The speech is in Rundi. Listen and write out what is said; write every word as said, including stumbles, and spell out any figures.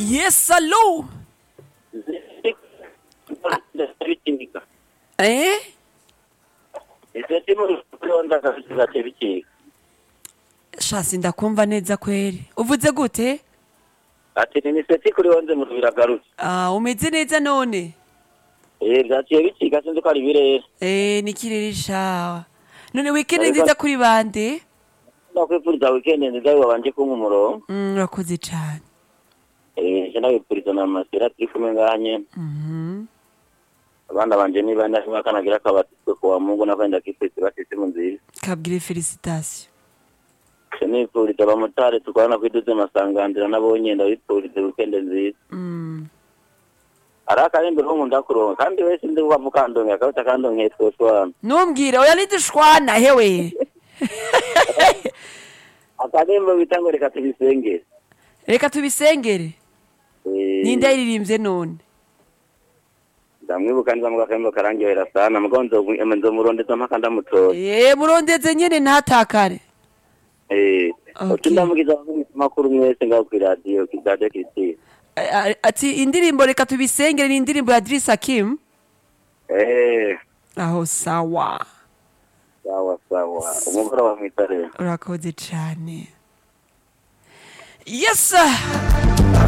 Yes, allo. Eh? Shasi ndakumva neza kweri. Uvuze gute? Ati ni seti kuri wonze mu biragarutse. Ah, umeze neza none? Eh, byaciye biciga sinzi ko ari birere. Eh, nikirere shawa. None weekend nziza kuri bande? Ndakwifuriza weekend nziza wabanje ku nkumurongo. Mm, urakoze cyane. Eh, je ndabifuriza na masera turi kumwe nganye. Mhm. Abana banje ni banda bakanagira akabatiko kwa Mungu nakwenda kifese batise mu nziza. Kabwire felicitation. Nifuriza abamotari tukwana kwiduze masangandira nabonye ndabifuriza weekend nziza. Mm. Araka nembe ho nkunda kuronka kandi wese ndi kuvuga ndonga akabita kandonke twoswana. Numbwire oya nidishwana hewe. Akadembe bitango reka tubisengere. Reka tubisengere. Eh. Ninde yaririmbye none? Ndamwibuka nza muga kembo karangihera sana mugonzo nzo murondeza mpaka ndamutora. Eh, murondeze nyene ntatakare. Eh. Okay. Utundamugiza makuru mwese ngaho ku radio kizaje kiti. Ati indirimbo reka tubisengere ni indirimbo ya Idris Hakim. Eh. Aho sawa. Sawa sawa. Umugoro wa mwitare. Urakoze cyane. Yes sir.